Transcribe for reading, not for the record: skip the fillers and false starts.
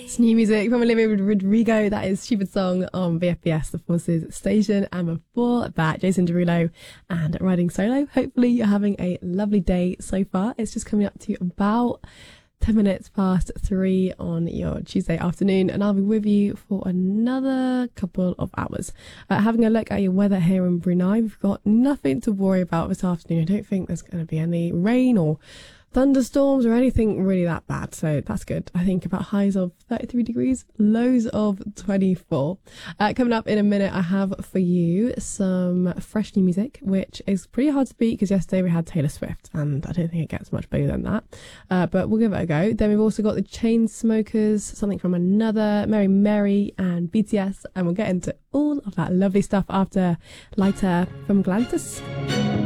It's new music from Olivia Rodrigo. That is Stupid Song on VFBS, the Forces Station. And before that, Jason Derulo and Riding Solo. Hopefully you're having a lovely day so far. It's just coming up to about 10 minutes past 3 on your Tuesday afternoon, and I'll be with you for another couple of hours. Having a look at your weather here in Brunei, we've got nothing to worry about this afternoon. I don't think there's going to be any rain or thunderstorms or anything really that bad, so that's good. I think about highs of 33 degrees, lows of 24. Coming up in a minute, I have for you some fresh new music, which is pretty hard to beat because yesterday we had Taylor Swift, and I don't think it gets much bigger than that, but we'll give it a go. Then we've also got the Chainsmokers, Something from Another, Mary Mary, and BTS, and we'll get into all of that lovely stuff after Lighter from Galantis.